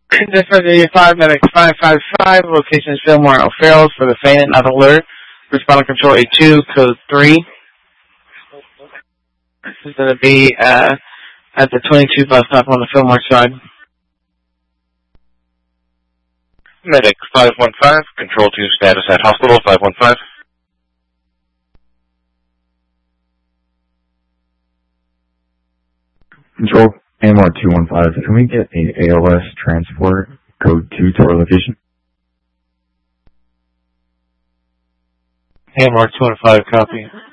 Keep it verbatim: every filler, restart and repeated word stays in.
Dispatch eighty-five, medic five five five, location is Fillmore O'Farrell's for the faint not alert. Responding control A two, code three. This is going to be uh, at the twenty-two bus stop on the Fillmore side. Medic five one five, control two, status at hospital five one five. Control A M R two one five, can we get a A L S transport code two to our location? A M R two one five, copy.